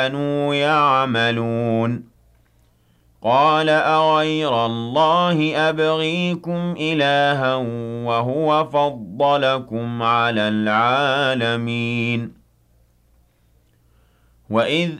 كانوا يعملون قال أغير الله أبغيكم إلها وهو فضلكم على العالمين وإذ